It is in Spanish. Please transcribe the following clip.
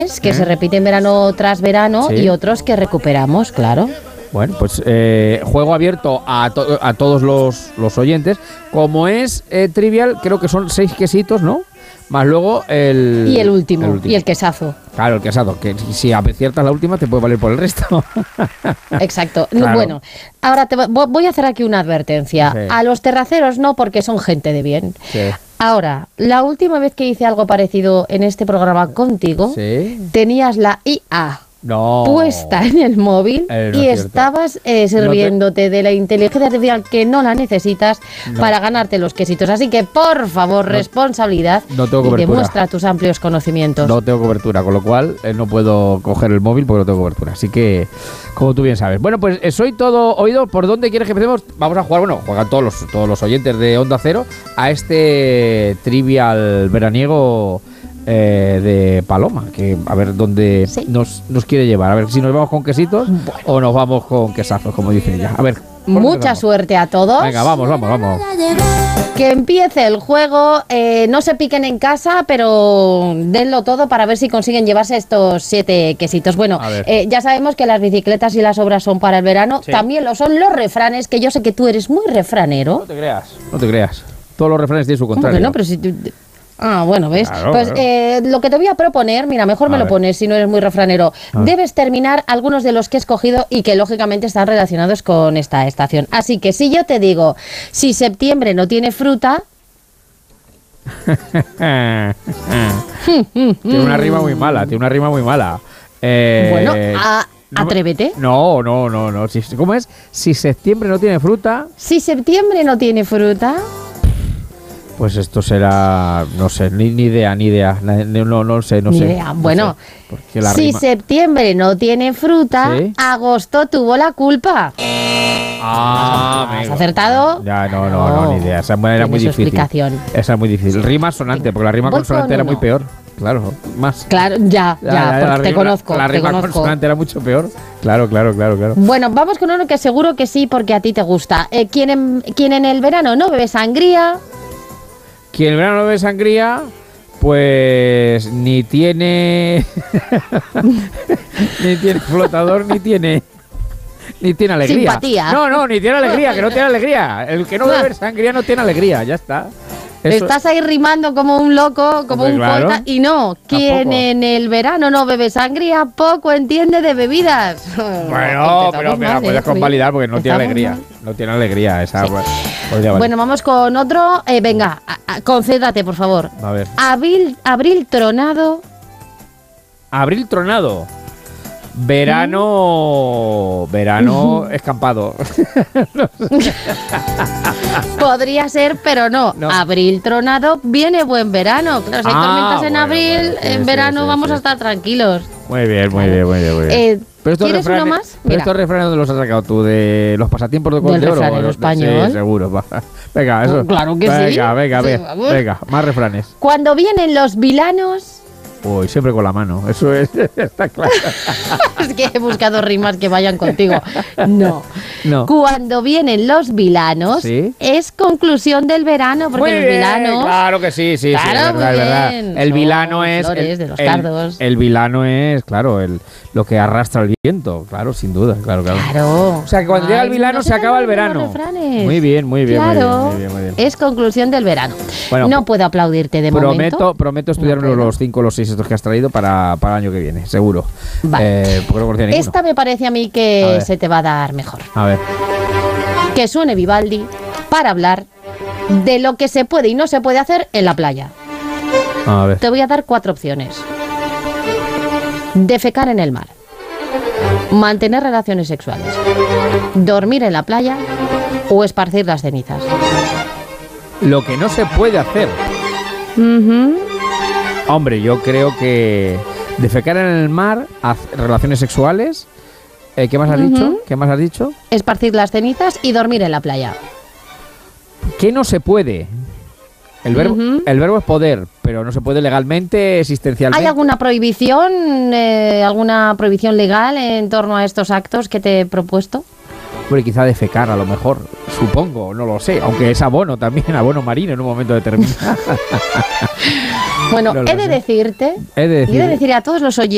que se repiten verano tras verano, Sí. y otros que recuperamos, claro. Bueno, pues juego abierto a todos los oyentes. Como es trivial, creo que son 6 quesitos, ¿no? Más luego Y el último, y el quesazo. Claro, el quesado, que si aciertas la última te puede valer por el resto. Exacto. Claro. Bueno, ahora voy a hacer aquí una advertencia. Sí. A los terraceros no, porque son gente de bien. Sí. Ahora, la última vez que hice algo parecido en este programa contigo, Sí. tenías la IA No. puesta en el móvil No y es cierto. estabas sirviéndote de la inteligencia artificial que no la necesitas para ganarte los quesitos. Así que, por favor, responsabilidad, no tengo y cobertura. demuestra tus amplios conocimientos. No tengo cobertura, con lo cual no puedo coger el móvil porque no tengo cobertura. Así que, como tú bien sabes. Bueno, pues soy todo oído. ¿Por dónde quieres que empecemos? Vamos a jugar, bueno, juegan todos los oyentes de Onda Cero a este trivial veraniego de Paloma, que a ver dónde Sí. nos quiere llevar. A ver si nos vamos con quesitos o nos vamos con quesazos, como dicen ya. A ver. ¿por dónde Mucha empezamos? suerte a todos. Venga, vamos. Que empiece el juego. No se piquen en casa, pero denlo todo para ver si consiguen llevarse estos 7 quesitos. Bueno, A ver. ya sabemos que las bicicletas y las obras son para el verano. Sí. También lo son los refranes, que yo sé que tú eres muy refranero. No te creas. Todos los refranes tienen su ¿Cómo contrario. que no? Pero si tú... Ah, bueno, ¿ves? Claro, Pues claro. lo que te voy a proponer, mira, mejor A me lo ver. pones si no eres muy refranero. Debes terminar algunos de los que he escogido y que lógicamente están relacionados con esta estación. Así que si yo te digo, si septiembre no tiene fruta... Tiene una rima muy mala, Bueno, atrévete. No. ¿Cómo es? Si septiembre no tiene fruta, Si septiembre no tiene fruta... pues esto será, no sé, ni idea. No sé. Ni idea. Bueno, sé, porque la si rima... septiembre no tiene fruta, Sí. agosto tuvo la culpa. Ah, ¿Has amigo. acertado? Ya, no, ni idea. Esa era Tiene muy su difícil. explicación. Esa es muy difícil. Rima sonante, porque la rima Voy consonante con era muy uno. peor. Claro, más. Claro, ya, porque te conozco. La te rima conozco. consonante era mucho peor. Claro. Bueno, vamos con uno que seguro que sí, porque a ti te gusta. ¿Quién en el verano no bebe sangría? Quien el verano no bebe sangría, pues ni tiene ni tiene flotador, ni tiene alegría. Simpatía. No, ni tiene alegría, que no tiene alegría. El que no bebe sangría no tiene alegría, ya está. Eso- Estás ahí rimando como un loco, como Hombre, un claro. poeta. Y no, quien Tampoco. en el verano no bebe sangría, poco entiende de bebidas. Bueno, pero Empezamos me la mal, puedes convalidar porque no tiene Estamos alegría. mal. No tiene alegría esa. Sí. Pues ya vale. Bueno, vamos con otro. Venga, concéntrate, por favor. A ver. Abril tronado. Abril tronado. Verano escampado. Podría ser, pero no. No. Abril tronado, viene buen verano. Claro, si hay tormentas en bueno, abril, bueno, sí, en sí, verano sí, vamos sí. a estar tranquilos. Muy bien. Pero estos ¿Quieres uno más? Pero estos refranes, ¿dónde los has sacado tú? ¿De los pasatiempos de Col Del de Oro? refranero español. Sí, seguro. Va. Venga, eso. Claro que sí. Venga, Sí, vamos. venga, más refranes. Cuando vienen los vilanos... Uy, siempre con la mano. Eso es, está claro. Es que he buscado rimas que vayan contigo. No. No. Cuando vienen los vilanos, Sí. es conclusión del verano, porque Muy los bien, vilanos... claro que sí, Claro, muy es verdad. bien. El Son vilano es flores de los cardos. el vilano es, claro, lo que arrastra el viento, claro, sin duda, claro. Claro. O sea, que cuando llega el vilano no se acaba el te olviden verano. los refranes. Muy bien. Claro, muy bien. es conclusión del verano. Bueno, no puedo aplaudirte de momento. Prometo estudiarme No puedo. los 5 o los 6 estos que has traído para el año que viene, seguro. Vale. Porque no conocía ninguno. Esta me parece a mí A que ver. se te va a dar mejor. A ver. Que suene Vivaldi para hablar de lo que se puede y no se puede hacer en la playa. A ver. Te voy a dar 4 opciones. Defecar en el mar. Mantener relaciones sexuales. Dormir en la playa o esparcir las cenizas. Lo que no se puede hacer. Ujú. Hombre, yo creo que defecar en el mar, relaciones sexuales. ¿Qué más has dicho? ¿Qué más has dicho? Esparcir las cenizas y dormir en la playa. ¿Qué no se puede? El verbo es poder, pero no se puede legalmente, existencialmente. ¿Hay alguna prohibición legal en torno a estos actos que te he propuesto? Hombre, quizá defecar a lo mejor, supongo, no lo sé, aunque es abono también, abono marino en un momento determinado. Bueno, No lo he de sé. decirte He de y he de decir a todos los oyentes